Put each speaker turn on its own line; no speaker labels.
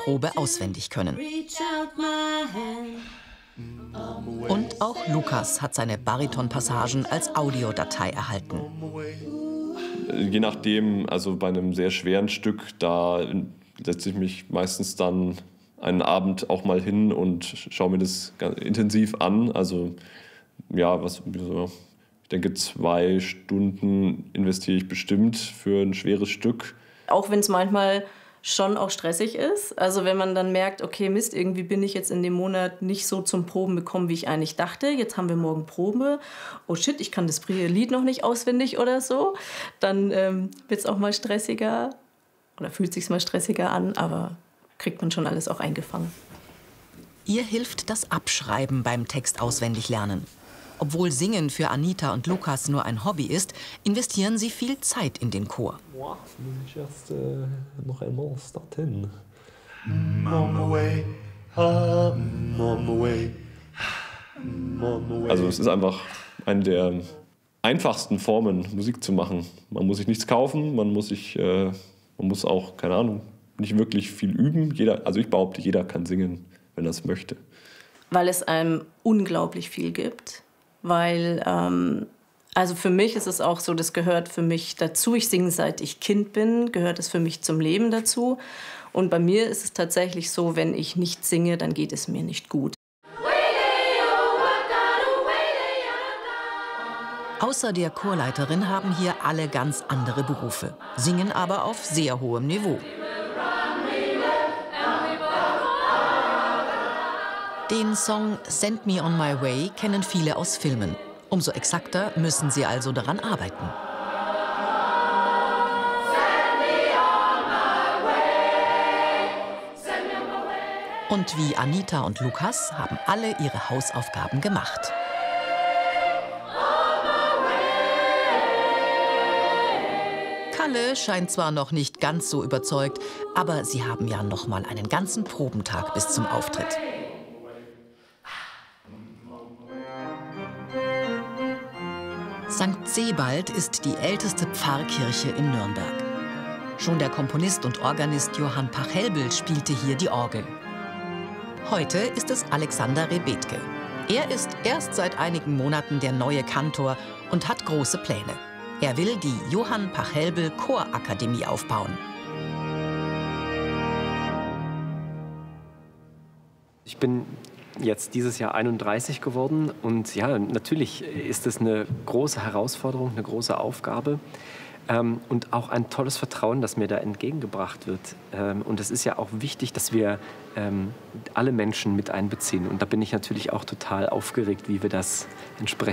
Probe auswendig können. Und auch Lukas hat seine Baritonpassagen als Audiodatei erhalten.
Je nachdem, also bei einem sehr schweren Stück, da setze ich mich meistens dann einen Abend auch mal hin und schaue mir das ganz intensiv an. Also ja, ich denke 2 Stunden investiere ich bestimmt für ein schweres Stück.
Auch wenn es manchmal schon auch stressig ist. Also wenn man dann merkt, okay, Mist, irgendwie bin ich jetzt in dem Monat nicht so zum Proben gekommen, wie ich eigentlich dachte. Jetzt haben wir morgen Probe. Oh shit, ich kann das Lied noch nicht auswendig oder so. Dann wird es auch mal stressiger oder fühlt sich mal stressiger an, aber kriegt man schon alles auch eingefangen.
Ihr hilft das Abschreiben beim Text auswendig lernen. Obwohl Singen für Anita und Lukas nur ein Hobby ist, investieren sie viel Zeit in den Chor.
Muss ich erst noch einmal starten.
Also es ist einfach eine der einfachsten Formen, Musik zu machen. Man muss sich nichts kaufen, man muss auch, keine Ahnung, nicht wirklich viel üben. Also ich behaupte, jeder kann singen, wenn er es möchte.
Weil es einem unglaublich viel gibt. Weil, also für mich ist es auch so, das gehört für mich dazu. Ich singe, seit ich Kind bin, gehört es für mich zum Leben dazu. Und bei mir ist es tatsächlich so, wenn ich nicht singe, dann geht es mir nicht gut.
Außer der Chorleiterin haben hier alle ganz andere Berufe, singen aber auf sehr hohem Niveau. Den Song Send Me On My Way kennen viele aus Filmen. Umso exakter müssen sie also daran arbeiten. Und wie Anita und Lukas haben alle ihre Hausaufgaben gemacht. Kalle scheint zwar noch nicht ganz so überzeugt, aber sie haben ja noch mal einen ganzen Probentag bis zum Auftritt. St. Sebald ist die älteste Pfarrkirche in Nürnberg. Schon der Komponist und Organist Johann Pachelbel spielte hier die Orgel. Heute ist es Alexander Rebetke. Er ist erst seit einigen Monaten der neue Kantor und hat große Pläne. Er will die Johann Pachelbel Chorakademie aufbauen.
Ich bin jetzt dieses Jahr 31 geworden und ja, natürlich ist es eine große Herausforderung, eine große Aufgabe und auch ein tolles Vertrauen, das mir da entgegengebracht wird. Und es ist ja auch wichtig, dass wir alle Menschen mit einbeziehen und da bin ich natürlich auch total aufgeregt, wie wir das entsprechend